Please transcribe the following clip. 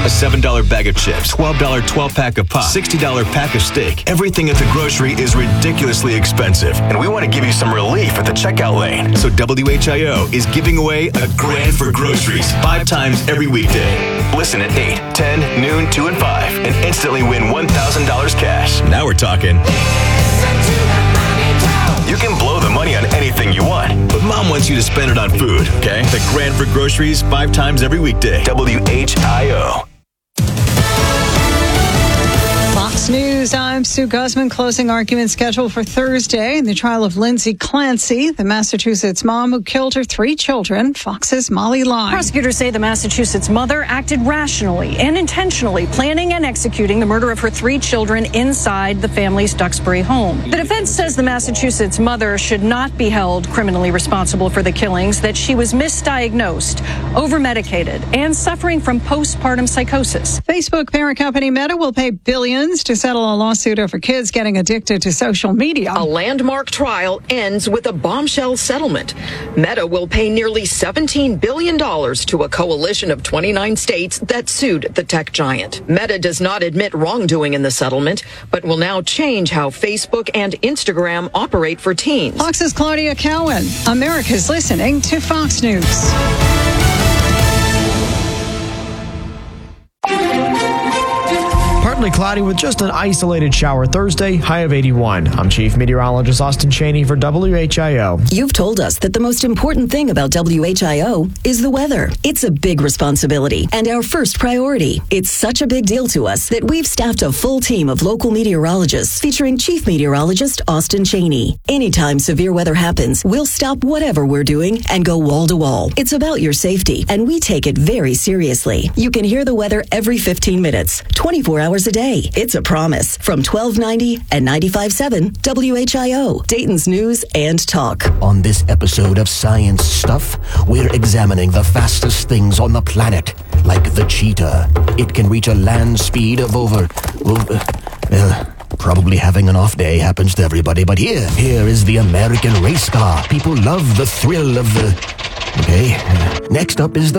A $7 bag of chips, $12 12-pack of pop, $60 pack of steak. Everything at the grocery is ridiculously expensive, and we want to give you some relief at the checkout lane. So WHIO is giving away a grand for groceries 5 times every weekday. Listen at 8, 10, noon, 2, and 5, and instantly win $1,000 cash. Now we're talking. You can blow the money on anything you want, but Mom wants you to spend it on food, okay? The grand for groceries 5 times every weekday. WHIO. Fox News, I'm Sue Guzman. Closing argument scheduled for Thursday in the trial of Lindsay Clancy, the Massachusetts mom who killed her 3 children. Fox's Molly Lai. Prosecutors say the Massachusetts mother acted rationally and intentionally, planning and executing the murder of her 3 children inside the family's Duxbury home. The defense says the Massachusetts mother should not be held criminally responsible for the killings, that she was misdiagnosed, over-medicated, and suffering from postpartum psychosis. Facebook parent company Meta will pay billions to settle a lawsuit over kids getting addicted to social media. A landmark trial ends with a bombshell settlement. Meta will pay nearly $17 billion to a coalition of 29 states that sued the tech giant. Meta does not admit wrongdoing in the settlement, but will now change how Facebook and Instagram operate for teens. Fox's Claudia Cowan. America's listening to Fox News. Partly cloudy with just an isolated shower Thursday, high of 81. I'm Chief Meteorologist Austin Chaney for WHIO. You've told us that the most important thing about WHIO is the weather. It's a big responsibility and our first priority. It's such a big deal to us that we've staffed a full team of local meteorologists featuring Chief Meteorologist Austin Chaney. Anytime severe weather happens, we'll stop whatever we're doing and go wall to wall. It's about your safety, and we take it very seriously. You can hear the weather every 15 minutes, 24 hours a day. It's a promise from 1290 and 95.7 WHIO, Dayton's News and Talk. On this episode of Science Stuff, we're examining the fastest things on the planet, like the cheetah. It can reach a land speed of over... probably having an off day happens to everybody, but here is the American race car. People love the thrill of the... Okay, next up is the